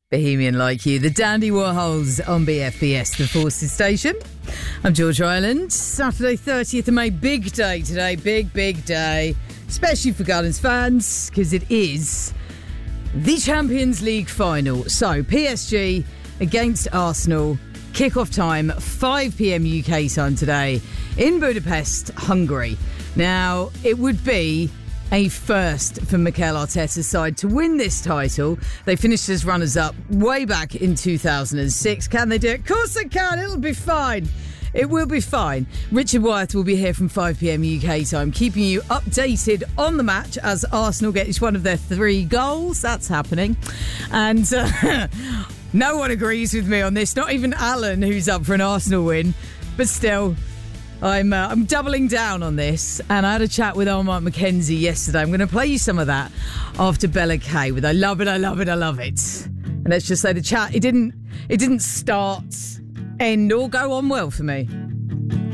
Bohemian Like You, the Dandy Warhols on BFBS, the Forces Station. I'm George Ireland. Saturday 30th of May, big day today, big day, especially for Gardens fans, because it is the Champions League final. So PSG against Arsenal, kick-off time 5 p.m. UK time today in Budapest, Hungary. Now, it would be a first for Mikel Arteta's side to win this title. They finished as runners-up way back in 2006. Can they do it? Of course they can. It'll be fine. It will be fine. Richard Wyeth will be here from 5 p.m. UK time, keeping you updated on the match as Arsenal get each one of their 3 goals. That's happening. And no one agrees with me on this. Not even Alan, who's up for an Arsenal win. But still, I'm doubling down on this, and I had a chat with Mark McKenzie yesterday. I'm going to play you some of that after Bella Kay with I Love It, I Love It, I Love It. And let's just say the chat, it didn't start, end, or go on well for me.